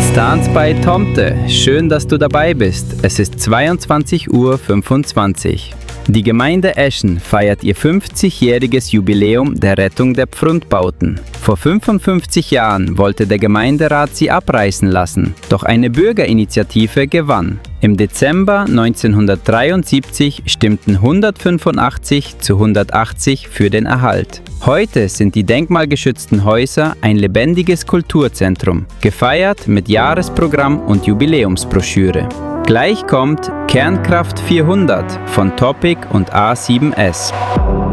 Stanz bei Tomte. Schön, dass du dabei bist. Es ist 22:25 Uhr. Die Gemeinde Eschen feiert ihr 50-jähriges Jubiläum der Rettung der Pfrundbauten. Vor 55 Jahren wollte der Gemeinderat sie abreißen lassen, doch eine Bürgerinitiative gewann. Im Dezember 1973 stimmten 185 zu 180 für den Erhalt. Heute sind die denkmalgeschützten Häuser ein lebendiges Kulturzentrum, gefeiert mit Jahresprogramm und Jubiläumsbroschüre. Gleich kommt Kernkraft 400 von Topic und A7S.